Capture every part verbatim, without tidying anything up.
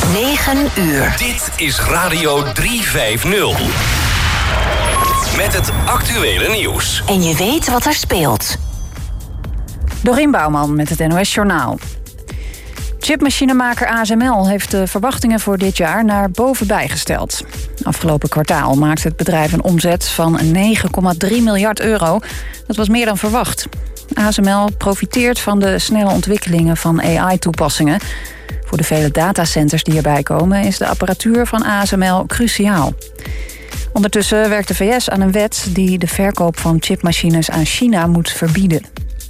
negen uur. Dit is Radio driehonderdvijftig. Met het actuele nieuws. En je weet wat er speelt. Dorien Bouwman met het N O S Journaal. Chipmachinemaker A S M L heeft de verwachtingen voor dit jaar naar boven bijgesteld. Afgelopen kwartaal maakte het bedrijf een omzet van negen komma drie miljard euro. Dat was meer dan verwacht. A S M L profiteert van de snelle ontwikkelingen van A I-toepassingen. Voor de vele datacenters die erbij komen is de apparatuur van A S M L cruciaal. Ondertussen werkt de V S aan een wet die de verkoop van chipmachines aan China moet verbieden.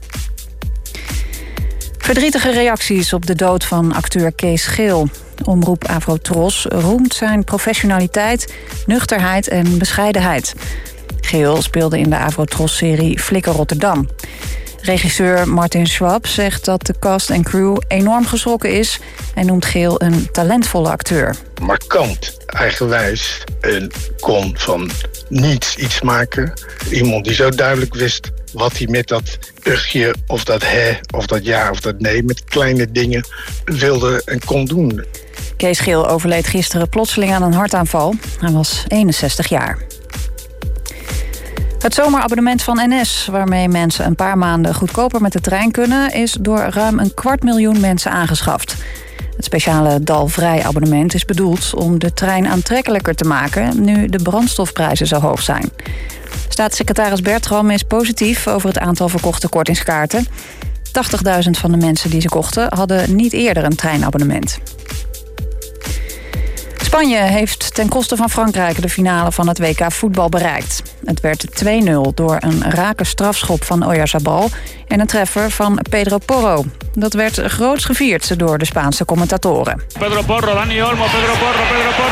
Verdrietige reacties op de dood van acteur Kees Geel. Omroep Avrotros roemt zijn professionaliteit, nuchterheid en bescheidenheid. Geel speelde in de Avrotros-serie Flikker Rotterdam. Regisseur Martin Schwab zegt dat de cast en crew enorm geschrokken is en noemt Geel een talentvolle acteur. Markant, eigenwijs en kon van niets iets maken. Iemand die zo duidelijk wist wat hij met dat ugje of dat hè of dat ja of dat nee, met kleine dingen wilde en kon doen. Kees Geel overleed gisteren plotseling aan een hartaanval. Hij was eenenzestig jaar. Het zomerabonnement van N S, waarmee mensen een paar maanden goedkoper met de trein kunnen, is door ruim een kwart miljoen mensen aangeschaft. Het speciale dalvrij abonnement is bedoeld om de trein aantrekkelijker te maken, nu de brandstofprijzen zo hoog zijn. Staatssecretaris Bertram is positief over het aantal verkochte kortingskaarten. tachtigduizend van de mensen die ze kochten hadden niet eerder een treinabonnement. Spanje heeft ten koste van Frankrijk de finale van het W K voetbal bereikt. Het werd twee nul door een rake strafschop van Oyarzabal en een treffer van Pedro Porro. Dat werd groots gevierd door de Spaanse commentatoren. Pedro Porro, Dani Olmo, Pedro Porro, Pedro Porro.